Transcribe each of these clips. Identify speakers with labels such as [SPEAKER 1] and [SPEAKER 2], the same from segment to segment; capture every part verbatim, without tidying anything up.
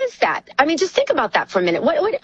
[SPEAKER 1] is that? I mean, just think about that for a minute. What, what,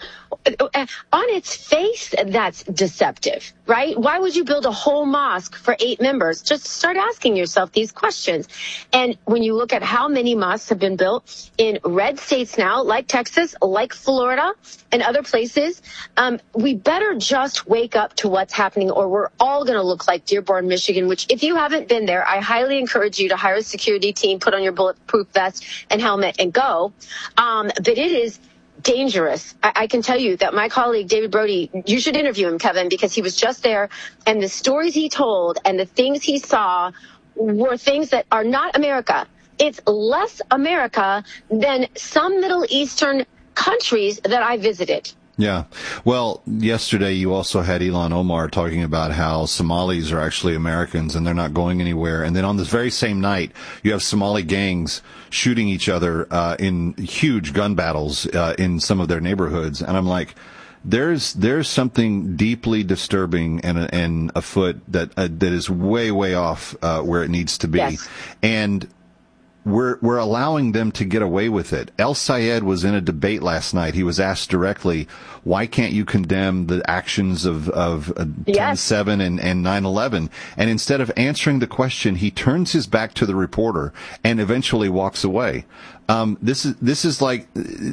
[SPEAKER 1] on its face, that's deceptive, right? Why would you build a whole mosque for eight members? Just start asking yourself these questions. And when you look at how many mosques have been built in red states now, like Texas, like Florida, and other places, um, we better just wake up to what's happening, or we're all going to look like Dearborn, Michigan, which if you haven't been there, I highly encourage you to hire a security team, put on your bulletproof vest and helmet and go. Um, but it is dangerous. I, I can tell you that my colleague, David Brody, you should interview him, Kevin, because he was just there, and the stories he told and the things he saw were things that are not America. It's less America than some Middle Eastern countries that I visited.
[SPEAKER 2] Yeah. Well, yesterday you also had Ilhan Omar talking about how Somalis are actually Americans and they're not going anywhere. And then on this very same night, you have Somali gangs shooting each other uh, in huge gun battles uh, in some of their neighborhoods. And I'm like, there's there's something deeply disturbing and and afoot that uh, that is way way off uh, where it needs to be.
[SPEAKER 1] Yes.
[SPEAKER 2] And We're we're allowing them to get away with it. El Sayed was in a debate last night. He was asked directly, why can't you condemn the actions of, of
[SPEAKER 1] yes.
[SPEAKER 2] ten seven and, and nine eleven? And instead of answering the question, he turns his back to the reporter and eventually walks away. Um, this is this is like,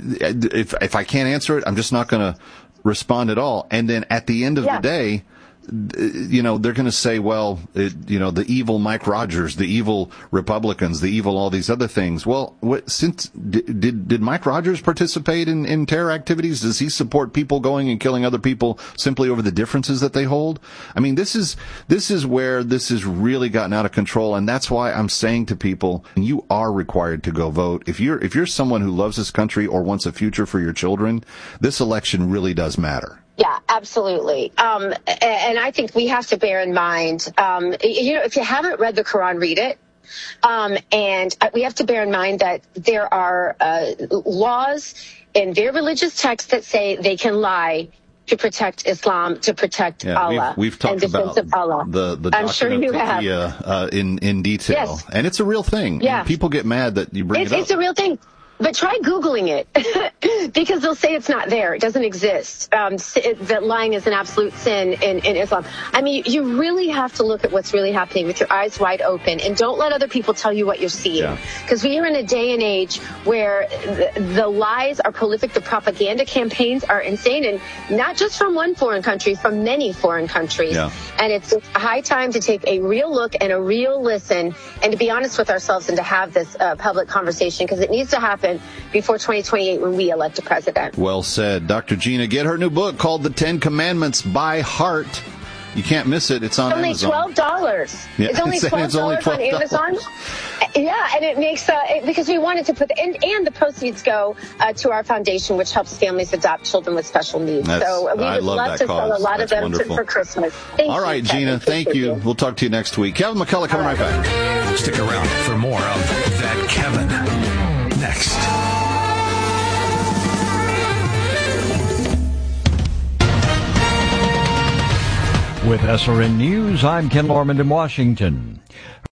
[SPEAKER 2] if if I can't answer it, I'm just not going to respond at all. And then at the end of
[SPEAKER 1] yeah.
[SPEAKER 2] the day, you know, they're going to say, well, it, you know, the evil Mike Rogers, the evil Republicans, the evil all these other things. Well, what, since did did, did Mike Rogers participate in, in terror activities? Does he support people going and killing other people simply over the differences that they hold? I mean, this is this is where this has really gotten out of control, and that's why I'm saying to people, you are required to go vote. If you're if you're someone who loves this country or wants a future for your children, this election really does matter.
[SPEAKER 1] Yeah, absolutely. Um, and I think we have to bear in mind, um, you know, if you haven't read the Quran, read it. Um, and we have to bear in mind that there are uh, laws in their religious texts that say they can lie to protect Islam, to protect
[SPEAKER 2] yeah,
[SPEAKER 1] Allah.
[SPEAKER 2] We've, we've talked
[SPEAKER 1] and
[SPEAKER 2] about
[SPEAKER 1] of Allah.
[SPEAKER 2] the the
[SPEAKER 1] I'm sure you have.
[SPEAKER 2] Uh, in in detail,
[SPEAKER 1] yes.
[SPEAKER 2] And it's a real thing.
[SPEAKER 1] Yeah.
[SPEAKER 2] People get mad that you bring
[SPEAKER 1] it's,
[SPEAKER 2] it up.
[SPEAKER 1] It's a real thing. But try Googling it, because they'll say it's not there. It doesn't exist. Um, that lying is an absolute sin in, in Islam. I mean, you really have to look at what's really happening with your eyes wide open, and don't let other people tell you what you're seeing. Because yeah. we are in a day and age where the, the lies are prolific, the propaganda campaigns are insane, and not just from one foreign country, from many foreign countries.
[SPEAKER 2] Yeah.
[SPEAKER 1] And it's high time to take a real look and a real listen, and to be honest with ourselves, and to have this uh, public conversation, because it needs to happen before twenty twenty-eight when we elect a president.
[SPEAKER 2] Well said. Doctor Gina, get her new book called The Ten Commandments by Heart. You can't miss it. It's on
[SPEAKER 1] it's only
[SPEAKER 2] Amazon.
[SPEAKER 1] twelve dollars.
[SPEAKER 2] Yeah,
[SPEAKER 1] it's only twelve dollars on Amazon. Yeah, and it makes, uh, it, because we wanted to put, the, and, and the proceeds go uh, to our foundation, which helps families adopt children with special needs.
[SPEAKER 2] That's,
[SPEAKER 1] so we
[SPEAKER 2] I
[SPEAKER 1] would
[SPEAKER 2] love,
[SPEAKER 1] love
[SPEAKER 2] that
[SPEAKER 1] to
[SPEAKER 2] cause.
[SPEAKER 1] sell a lot
[SPEAKER 2] That's
[SPEAKER 1] of them to, for Christmas. Thank
[SPEAKER 2] All right,
[SPEAKER 1] you,
[SPEAKER 2] Gina,
[SPEAKER 1] Kevin.
[SPEAKER 2] thank you. you. We'll talk to you next week. Kevin McCullough coming right. right back.
[SPEAKER 3] Stick around for more of That Kevin next.
[SPEAKER 4] With S R N News, I'm Ken Lorman in Washington.